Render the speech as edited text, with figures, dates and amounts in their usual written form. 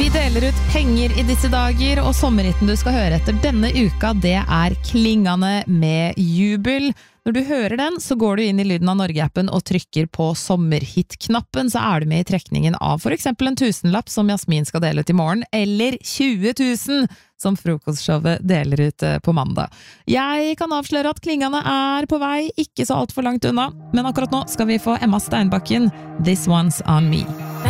Vi deler ut penger i disse dager, og sommerhitten du skal høre etter denne uka, det klingende med jubel. Når du hører den, så går du inn i Lyden av Norge-appen og trykker på sommerhit-knappen, så du med i trekningen av for eksempel en 1000-lapp som Jasmin skal dele ut i morgen, eller 20 000 som frokostshowet deler ut på mandag. Jeg kan avsløre at klingende på vei, ikke så alt for langt unna, men akkurat nå skal vi få Emma Steinbakken, This One's On Me.